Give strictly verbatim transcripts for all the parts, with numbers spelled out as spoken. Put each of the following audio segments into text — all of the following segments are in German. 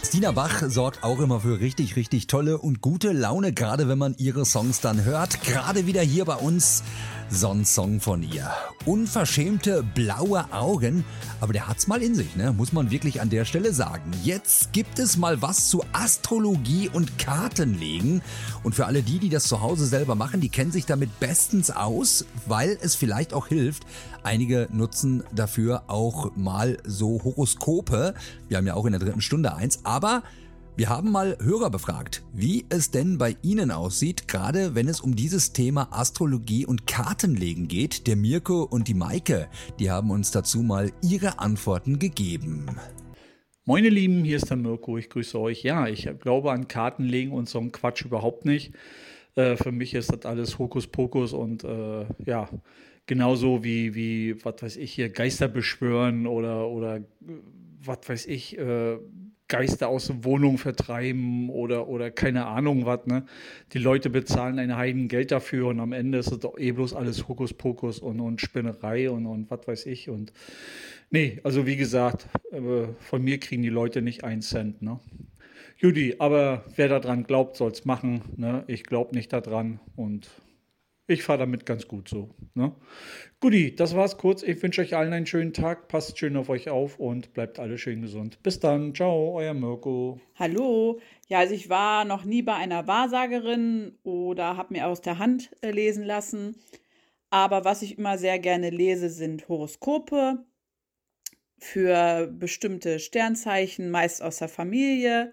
Stina Bach sorgt auch immer für richtig, richtig tolle und gute Laune, gerade wenn man ihre Songs dann hört. Gerade wieder hier bei uns so ein Song von ihr. Unverschämte blaue Augen, aber der hat's mal in sich, ne? Muss man wirklich an der Stelle sagen. Jetzt gibt es mal was zu Astrologie und Kartenlegen. Und für alle die, die das zu Hause selber machen, die kennen sich damit bestens aus, weil es vielleicht auch hilft. Einige nutzen dafür auch mal so Horoskope. Wir haben ja auch in der dritten Stunde eins, aber wir haben mal Hörer befragt, wie es denn bei Ihnen aussieht, gerade wenn es um dieses Thema Astrologie und Kartenlegen geht. Der Mirko und die Maike, die haben uns dazu mal ihre Antworten gegeben. Moin ihr Lieben, hier ist der Mirko, ich grüße euch. Ja, ich glaube an Kartenlegen und so einen Quatsch überhaupt nicht. Äh, für mich ist das alles Hokuspokus und äh, ja, genauso wie, wie, was weiß ich hier, Geister beschwören oder, oder was weiß ich, äh, Geister aus der Wohnung vertreiben oder, oder keine Ahnung was, ne? Die Leute bezahlen ein Heiden Geld dafür und am Ende ist es doch eh bloß alles Hokuspokus und, und Spinnerei und, und was weiß ich. Und nee, also wie gesagt, äh, von mir kriegen die Leute nicht einen Cent, ne? Judy, aber wer daran glaubt, soll's machen, ne? Ich glaube nicht daran und ich fahre damit ganz gut so, ne? Guti, das war's kurz. Ich wünsche euch allen einen schönen Tag. Passt schön auf euch auf und bleibt alle schön gesund. Bis dann. Ciao, euer Mirko. Hallo. Ja, also ich war noch nie bei einer Wahrsagerin oder habe mir aus der Hand äh, lesen lassen. Aber was ich immer sehr gerne lese, sind Horoskope für bestimmte Sternzeichen, meist aus der Familie.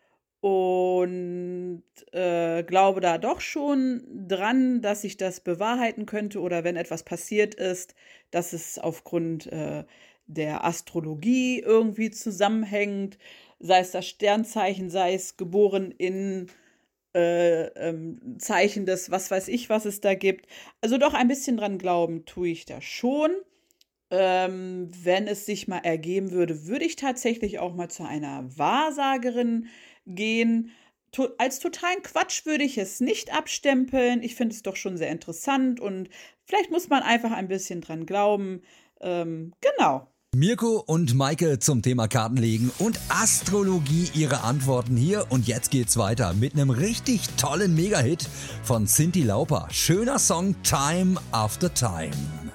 Und äh, glaube da doch schon dran, dass sich das bewahrheiten könnte oder wenn etwas passiert ist, dass es aufgrund äh, der Astrologie irgendwie zusammenhängt, sei es das Sternzeichen, sei es geboren in äh, ähm, Zeichen des was weiß ich, was es da gibt. Also doch ein bisschen dran glauben tue ich da schon. Ähm, wenn es sich mal ergeben würde, würde ich tatsächlich auch mal zu einer Wahrsagerin gehen. To- als totalen Quatsch würde ich es nicht abstempeln. Ich finde es doch schon sehr interessant und vielleicht muss man einfach ein bisschen dran glauben. Ähm, genau. Mirko und Maike zum Thema Kartenlegen und Astrologie, ihre Antworten hier. Und jetzt geht's weiter mit einem richtig tollen Mega-Hit von Cyndi Lauper. Schöner Song, Time After Time.